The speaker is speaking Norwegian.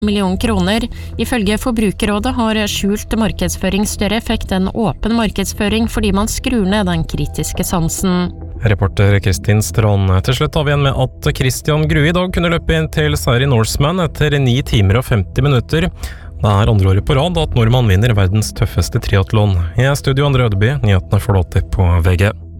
million kroner. Ifølge Forbrukerrådet har skjult markedsføring større effekt enn åpen markedsføring fordi man skrur ned den kritiske sansen. Reporter Kristin Strand. Til slutt har vi igjen med at Christian Grue i dag kunne løpe inn til seier i Norseman etter 9 timer og 50 minutter. Det er andre året på rad at nordmann vinner verdens tøffeste triathlon. I studio Andre Ødeby, nyhetene får du alltid på VG.